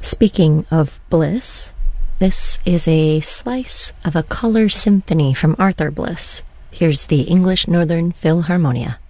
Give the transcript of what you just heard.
Speaking of bliss, this is a slice of a color symphony from Arthur Bliss. Here's the English Northern Philharmonia.